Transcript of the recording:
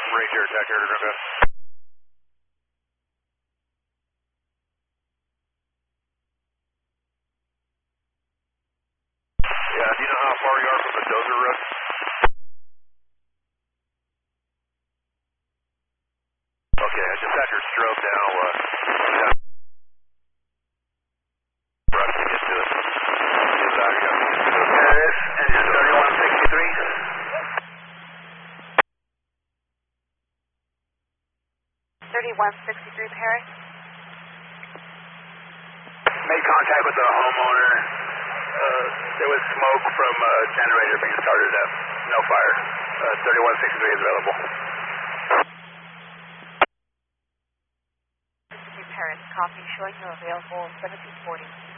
Ranger, attack air to go. Yeah, do you know how far you are from the dozer road? Okay, I just had your strobe now. Rush to get to it. Paris, engine 3163. 3163 Paris. Made contact with the homeowner. There was smoke from a generator being started up. No fire. 3163 is available. Paris, copy, showing you available 1740.